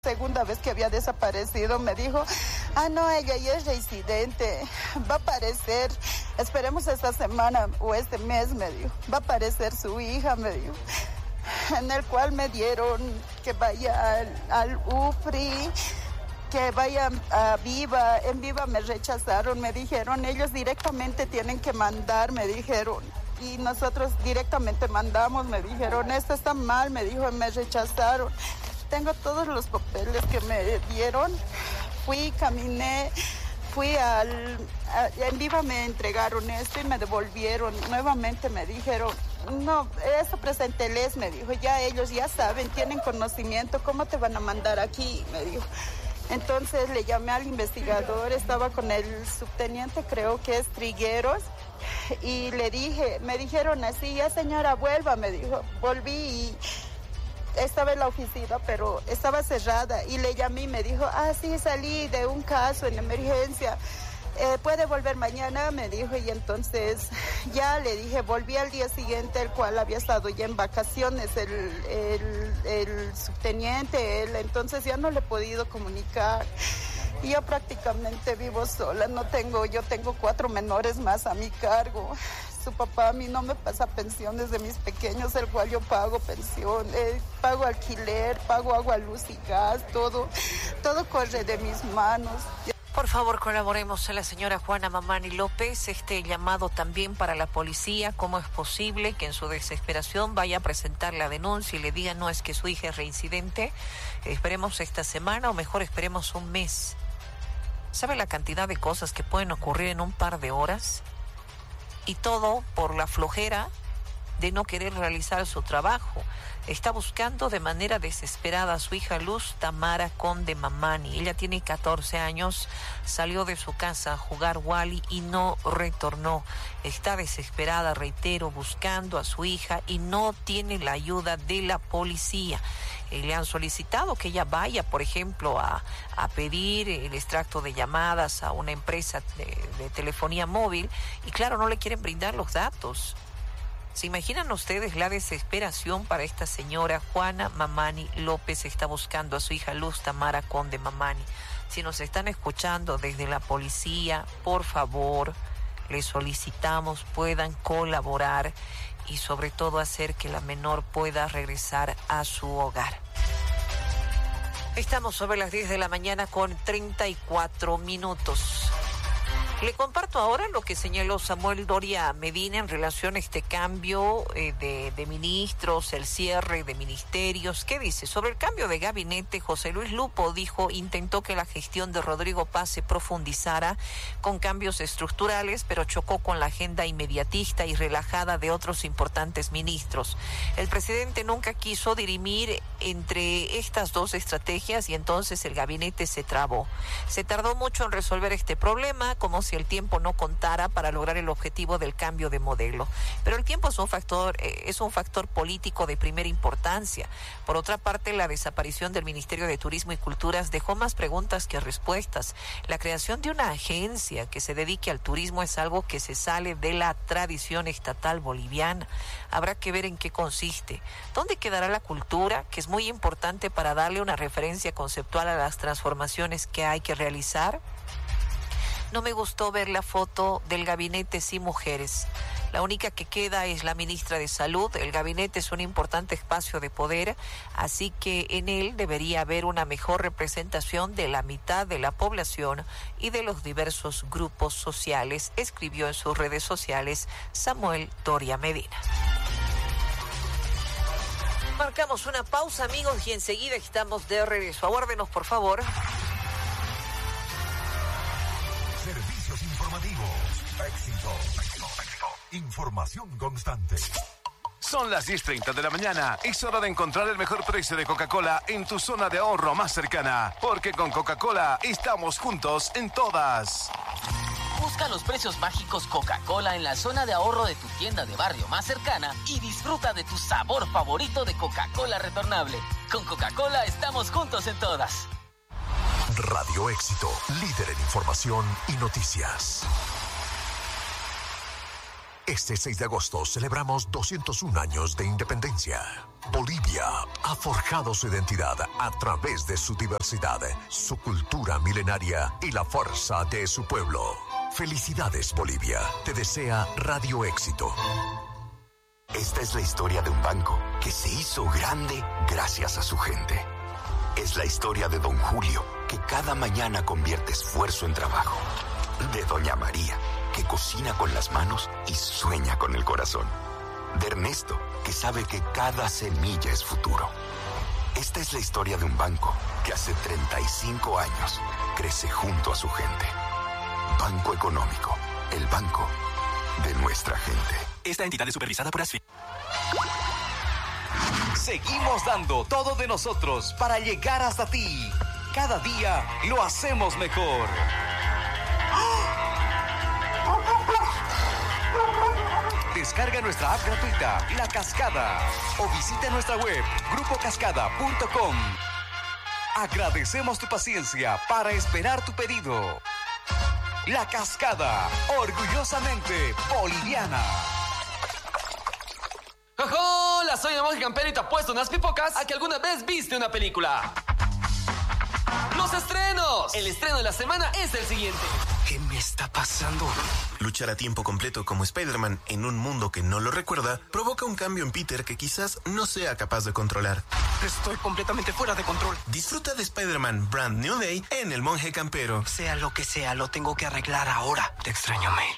Segunda vez que había desaparecido, me dijo, no, ella ya es reincidente, va a aparecer, esperemos esta semana o este mes, me dijo, va a aparecer su hija, me dijo, en el cual me dieron que vaya al UFRI, que vaya a Viva. En Viva me rechazaron, me dijeron, ellos directamente tienen que mandar, me dijeron, y nosotros directamente mandamos, me dijeron, esto está mal, me dijo, me rechazaron. Tengo todos los papeles que me dieron, caminé, en Viva me entregaron esto y me devolvieron, nuevamente me dijeron, no, eso presénteles, me dijo, ya ellos ya saben, tienen conocimiento, ¿cómo te van a mandar aquí? Me dijo. Entonces le llamé al investigador, estaba con el subteniente, creo que es Trigueros, y le dije, me dijeron así, ya señora, vuelva, me dijo, volví y estaba en la oficina, pero estaba cerrada, y le llamé y me dijo, sí, salí de un caso en emergencia, puede volver mañana, me dijo, y entonces ya le dije, volví al día siguiente, el cual había estado ya en vacaciones, el subteniente, entonces ya no le he podido comunicar. Y yo prácticamente vivo sola, yo tengo 4 menores más a mi cargo. Su papá a mí no me pasa pensiones de mis pequeños, el cual yo pago pensión, pago alquiler, pago agua, luz y gas, todo corre de mis manos. Por favor, colaboremos a la señora Juana Mamani López. Este llamado también para la policía. ¿Cómo es posible que en su desesperación vaya a presentar la denuncia y le diga no es que su hija es reincidente? Esperemos esta semana o mejor esperemos un mes. ¿Sabe la cantidad de cosas que pueden ocurrir en un par de horas? Y todo por la flojera de no querer realizar su trabajo. Está buscando de manera desesperada a su hija Luz Tamara Conde Mamani. Ella tiene 14 años, salió de su casa a jugar Wally y no retornó. Está desesperada, reitero, buscando a su hija y no tiene la ayuda de la policía. Le han solicitado que ella vaya, por ejemplo, a pedir el extracto de llamadas a una empresa de telefonía móvil y claro, no le quieren brindar los datos. ¿Se imaginan ustedes la desesperación para esta señora? Juana Mamani López está buscando a su hija Luz Tamara Conde Mamani. Si nos están escuchando desde la policía, por favor, les solicitamos puedan colaborar y sobre todo hacer que la menor pueda regresar a su hogar. Estamos sobre las 10 de la mañana con 34 minutos. Le comparto ahora lo que señaló Samuel Doria Medina en relación a este cambio de ministros, el cierre de ministerios. ¿Qué dice? Sobre el cambio de gabinete, José Luis Lupo intentó que la gestión de Rodrigo Paz se profundizara con cambios estructurales, pero chocó con la agenda inmediatista y relajada de otros importantes ministros. El presidente nunca quiso dirimir entre estas dos estrategias y entonces el gabinete se trabó. Se tardó mucho en resolver este problema, como si el tiempo no contara para lograr el objetivo del cambio de modelo. Pero el tiempo es un factor político de primera importancia. Por otra parte, la desaparición del Ministerio de Turismo y Culturas dejó más preguntas que respuestas. La creación de una agencia que se dedique al turismo es algo que se sale de la tradición estatal boliviana. Habrá que ver en qué consiste. ¿Dónde quedará la cultura? Que es muy importante para darle una referencia conceptual a las transformaciones que hay que realizar. No me gustó ver la foto del gabinete sin mujeres. La única que queda es la ministra de Salud. El gabinete es un importante espacio de poder, así que en él debería haber una mejor representación de la mitad de la población y de los diversos grupos sociales, escribió en sus redes sociales Samuel Doria Medina. Marcamos una pausa, amigos, y enseguida estamos de regreso. Aguárdenos, por favor. Servicios informativos. Éxito. Información constante. Son las 10:30 de la mañana. Es hora de encontrar el mejor precio de Coca-Cola en tu zona de ahorro más cercana. Porque con Coca-Cola estamos juntos en todas. Busca los precios mágicos Coca-Cola en la zona de ahorro de tu tienda de barrio más cercana y disfruta de tu sabor favorito de Coca-Cola retornable. Con Coca-Cola estamos juntos en todas. Radio Éxito, líder en información y noticias. Este 6 de agosto celebramos 201 años de independencia. Bolivia ha forjado su identidad a través de su diversidad, su cultura milenaria y la fuerza de su pueblo. Felicidades, Bolivia. Te desea Radio Éxito. Esta es la historia de un banco que se hizo grande gracias a su gente. Es la historia de don Julio, que cada mañana convierte esfuerzo en trabajo. De doña María, que cocina con las manos y sueña con el corazón. De Ernesto, que sabe que cada semilla es futuro. Esta es la historia de un banco que hace 35 años crece junto a su gente. Banco Económico, el banco de nuestra gente. Esta entidad es supervisada por ASFI. Seguimos dando todo de nosotros para llegar hasta ti. Cada día lo hacemos mejor. Descarga nuestra app gratuita, La Cascada, o visita nuestra web, grupocascada.com. Agradecemos tu paciencia para esperar tu pedido. La Cascada, orgullosamente boliviana. ¡Hola! Soy el monje campero y te apuesto unas pipocas a que alguna vez viste una película. ¡Los estrenos! El estreno de la semana es el siguiente. ¿Qué me está pasando? Luchar a tiempo completo como Spider-Man en un mundo que no lo recuerda provoca un cambio en Peter que quizás no sea capaz de controlar. Estoy completamente fuera de control. Disfruta de Spider-Man Brand New Day en El Monje Campero. Sea lo que sea, lo tengo que arreglar ahora. Te extraño, May.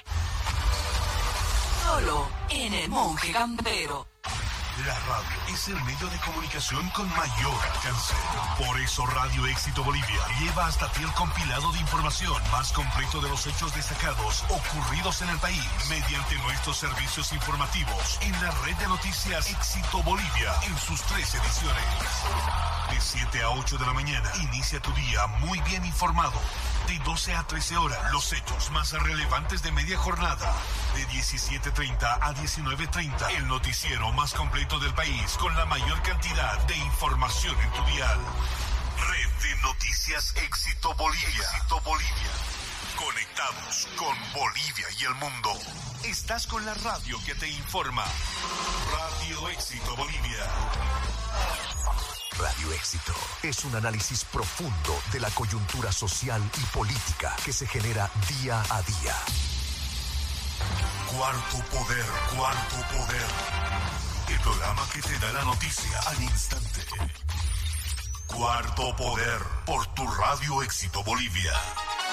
Solo en El Monje Campero. La radio es el medio de comunicación con mayor alcance. Por eso Radio Éxito Bolivia lleva hasta ti el compilado de información más completo de los hechos destacados ocurridos en el país mediante nuestros servicios informativos en la red de noticias Éxito Bolivia en sus 3 ediciones. De 7 a 8 de la mañana inicia tu día muy bien informado. De 12 a 13 horas, los hechos más relevantes de media jornada. De 17:30 a 19:30, el noticiero más completo del país con la mayor cantidad de información en tu dial. Red de Noticias Éxito Bolivia. Éxito Bolivia. Conectados con Bolivia y el mundo. Estás con la radio que te informa. Radio Éxito Bolivia. Radio Éxito es un análisis profundo de la coyuntura social y política que se genera día a día. Cuarto Poder, Cuarto Poder. El programa que te da la noticia al instante. Cuarto Poder, por tu Radio Éxito Bolivia.